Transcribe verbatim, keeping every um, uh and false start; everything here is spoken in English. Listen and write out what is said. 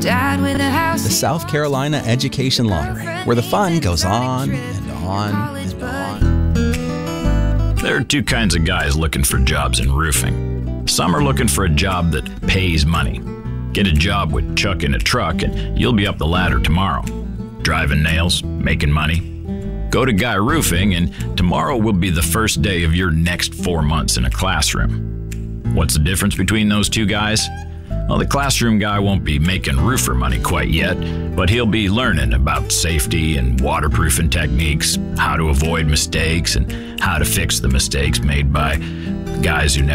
dad with a house. The South Carolina Education Lottery, where the fun goes on and on and on. There are two kinds of guys looking for jobs in roofing. Some are looking for a job that pays money. Get a job with Chuck in a truck and you'll be up the ladder tomorrow. Driving nails, making money. Go to Guy Roofing and tomorrow will be the first day of your next four months in a classroom. What's the difference between those two guys? Well, the classroom guy won't be making roofer money quite yet, but he'll be learning about safety and waterproofing techniques, how to avoid mistakes, and how to fix the mistakes made by guys who never